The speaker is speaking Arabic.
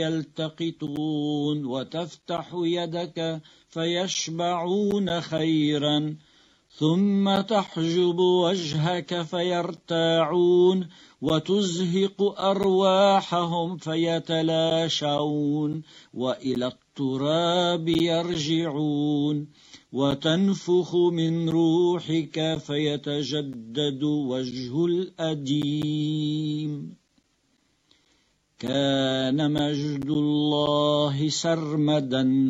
يلتقطون وتفتح يدك فيشبعون خيرا ثم تحجب وجهك فيرتاعون وتزهق أرواحهم فيتلاشون وإلى التراب يرجعون وتنفخ من روحك فيتجدد وجه الأديم. كان مجد الله سرمدا